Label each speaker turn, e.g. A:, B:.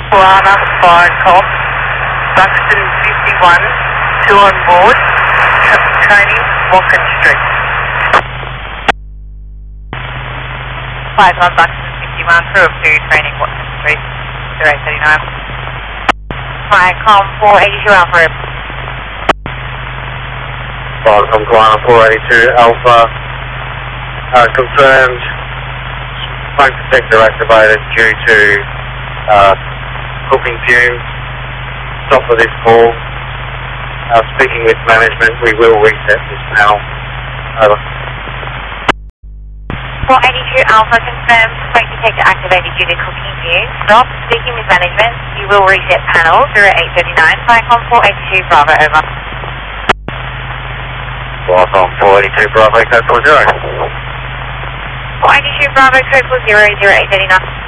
A: Guana Fire Com, Buxton 51, 2 on board, training Walken Street.
B: 5 on Buxton 51, crew of 2, training Walken Street, 0839. Fire Com 482 Alpha.
C: From Guana 482 Alpha, confirmed smoke detector activated due to cooking fumes. Stop for this call. Speaking with management, we will reset this panel. Over.
B: 482 Alpha, confirmed smoke detector activated due to cooking fumes. Stop, speaking with management, you will reset panel 0839. Fire Com 482 Bravo, over.
C: From 482 Bravo, code 40.
B: 482 Bravo, code 40, 0839.